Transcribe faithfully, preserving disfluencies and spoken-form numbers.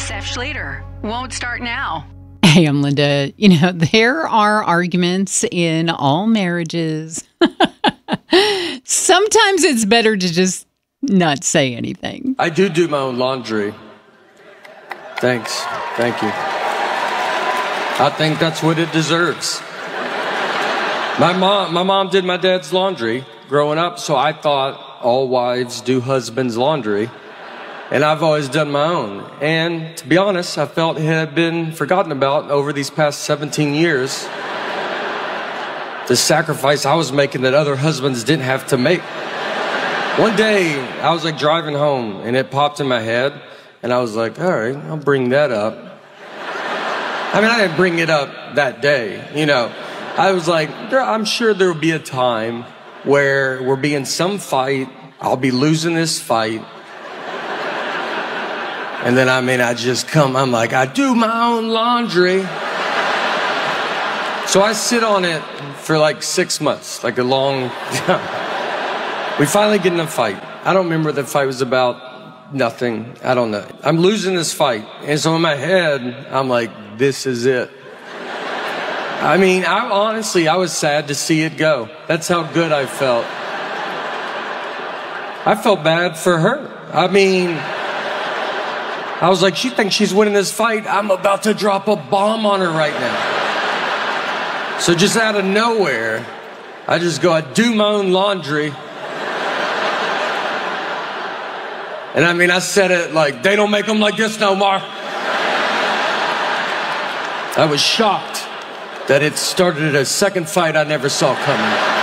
Seth Schlueter won't start now. Hey, I'm Linda. You know, there are arguments in all marriages. Sometimes it's better to just not say anything. I do do my own laundry. Thanks. Thank you. I think that's what it deserves. My mom, my mom did my dad's laundry growing up, so I thought all wives do husbands' laundry. And I've always done my own. And to be honest, I felt it had been forgotten about over these past seventeen years. The sacrifice I was making that other husbands didn't have to make. One day, I was like driving home and it popped in my head. And I was like, all right, I'll bring that up. I mean, I didn't bring it up that day, you know. I was like, I'm sure there will be a time where we'll be in some fight. I'll be losing this fight. And then, I mean, I just come, I'm like, I do my own laundry. So I sit on it for like six months, like a long time. We finally get in a fight. I don't remember what the fight was about. Nothing. I don't know. I'm losing this fight. And so in my head, I'm like, this is it. I mean, I honestly, I was sad to see it go. That's how good I felt. I felt bad for her. I mean, I was like, she thinks she's winning this fight. I'm about to drop a bomb on her right now. So just out of nowhere, I just go, I do my own laundry. And I mean, I said it like, they don't make them like this no more. I was shocked that it started a second fight I never saw coming.